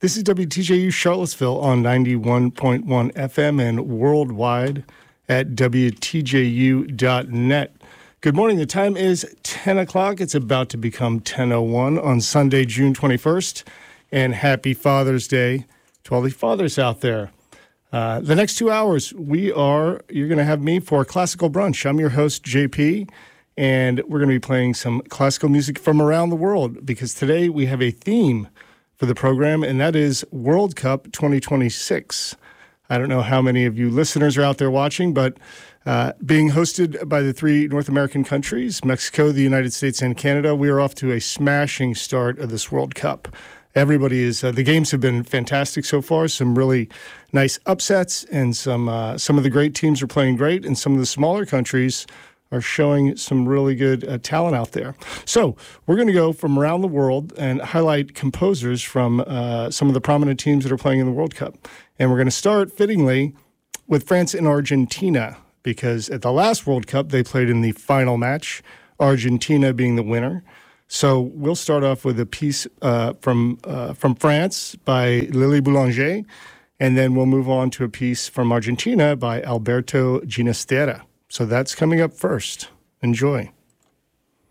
This is WTJU Charlottesville on 91.1 FM and worldwide at WTJU.net. Good morning. The time is 10 o'clock. It's about to become 10:01 on Sunday, June 21st. And happy Father's Day to all the fathers out there. The next 2 hours, you're going to have me for Classical Brunch. I'm your host, JP, and we're going to be playing some classical music from around the world because today we have a theme for the program, and that is World Cup 2026. I don't know how many of you listeners are out there watching, but being hosted by the three North American countries, Mexico, the United States, and Canada, we are off to a smashing start of this World Cup. Everybody is, the games have been fantastic so far, some really nice upsets, and some of the great teams are playing great, and some of the smaller countries are showing some really good talent out there. So we're going to go from around the world and highlight composers from some of the prominent teams that are playing in the World Cup. And we're going to start, fittingly, with France and Argentina, because at the last World Cup, they played in the final match, Argentina being the winner. So we'll start off with a piece from France by Lily Boulanger, and then we'll move on to a piece from Argentina by Alberto Ginastera. So that's coming up first. Enjoy.